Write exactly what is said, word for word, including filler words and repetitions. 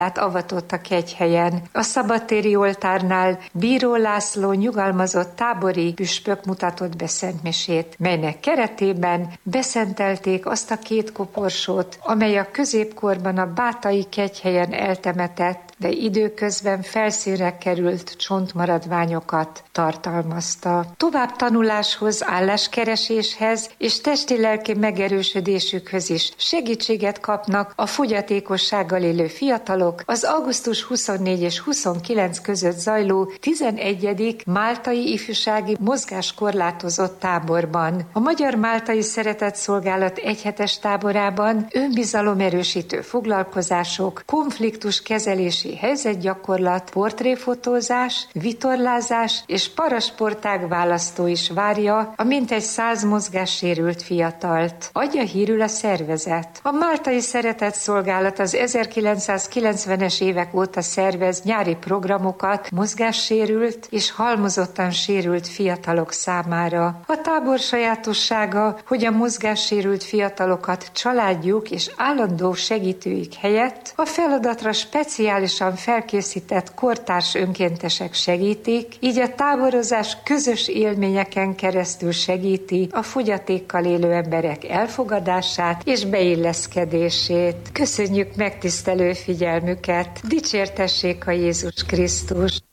avatott a Kegyhelyen. A szabadtéri oltárnál Bíró László nyugalmazott tábori püspök mutatott be szentmisét, melynek keretében beszentelték azt a két koporsót, amely a középkorban a Bátai Kegyhelyen eltemetett, de időközben felszínre került csontmaradványokat tartalmazta. Tovább tanuláshoz, álláskereséshez és testi-lelki megerősödésükhöz is segítséget kapnak a fogyatékossággal élő fiatalok az augusztus huszonnégy és huszonkilenc között zajló tizenegyedik Máltai Ifjúsági Mozgáskorlátozott Táborban. A Magyar Máltai Szeretetszolgálat egyhetes táborában önbizalomerősítő foglalkozások, konfliktuskezelési helyzetgyakorlat, portréfotózás, vitorlázás és parasportág választó is várja a mintegy száz mozgássérült fiatalt. Adja hírül a szervezet. A Máltai Szeretetszolgálat az ezerkilencszázkilencvenes évek óta szervez nyári programokat mozgássérült és halmozottan sérült fiatalok számára. A tábor sajátossága, hogy a mozgássérült fiatalokat családjuk és állandó segítőik helyett a feladatra speciálisan felkészített kortárs önkéntesek segítik, így a táborozás közös élményeken keresztül segíti a fogyatékkal élő emberek elfogadását és beilleszkedését. Köszönjük megtisztelő figyelmüket! Dicsértessék a Jézus Krisztus!